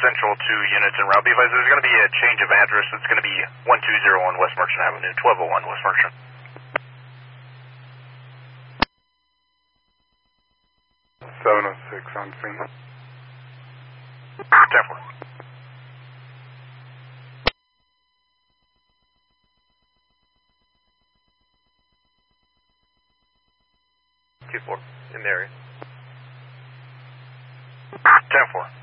Central 2 units en route. Be advised, there's going to be a change of address. It's going to be 1201 West Merchant Avenue, 1201 West Merchant. 706 on scene. 10-4. Two 4 in the area. 10-4.